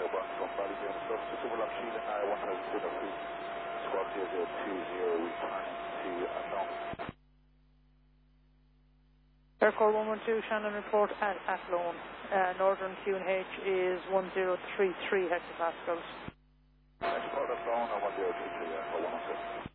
Burn from Valley James Stuff, just overlap Sheila now, 1002, squad 0020, returning to unknown. Aircore 112, Shannon report at Athlone. Northern QNH is 1033 hectopascals. Export Athlone, 1033, yeah, for 106.